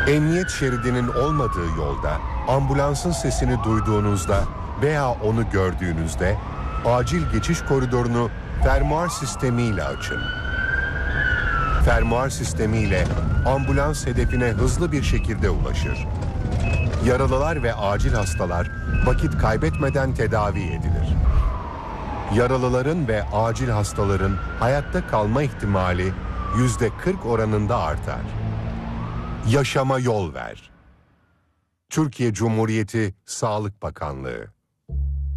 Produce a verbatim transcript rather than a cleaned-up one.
Emniyet şeridinin olmadığı yolda ambulansın sesini duyduğunuzda veya onu gördüğünüzde acil geçiş koridorunu fermuar sistemiyle açın. Fermuar sistemiyle ambulans hedefine hızlı bir şekilde ulaşır. Yaralılar ve acil hastalar vakit kaybetmeden tedavi edilir. Yaralıların ve acil hastaların hayatta kalma ihtimali yüzde kırk oranında artar. Yaşama yol ver. Türkiye Cumhuriyeti Sağlık Bakanlığı.